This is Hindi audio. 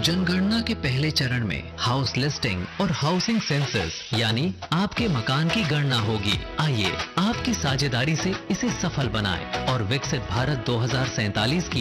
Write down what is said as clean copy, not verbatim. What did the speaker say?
जनगणना के पहले चरण में हाउस लिस्टिंग और हाउसिंग सेंसस यानी आपके मकान की गणना होगी। आइए आपकी साझेदारी से इसे सफल बनाएं और विकसित भारत 2047 की